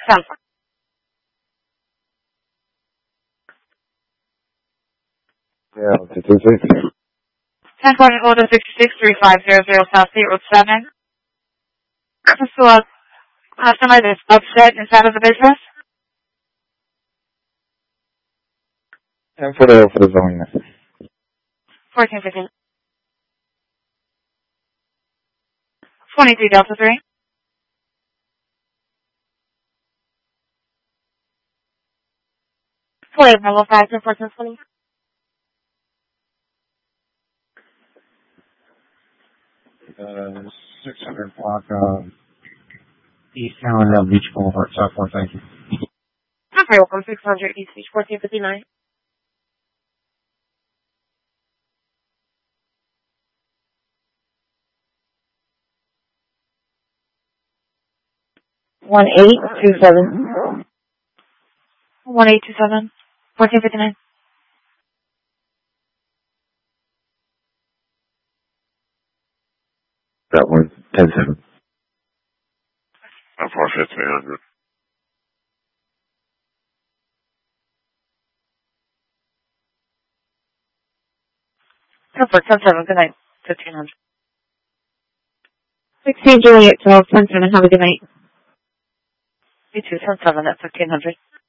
10 4. Yeah, 226. 10 4, order 663500 South State Road 7. So, customer is upset inside of the business. And for the zone unit. 1415. 23 Delta 3. Slave level 5 to 1420. Uh, 600 block, East Allendale Beach Boulevard, Southport, thank you. Okay, welcome 600 East Beach 1459. One 1827. 1827. 1459. That one, 10-7. 1500. Comfort 10-7. Good night. 1500. 16 Juliet 12 10-7. Have a good night. You too. 10-7 at 1500.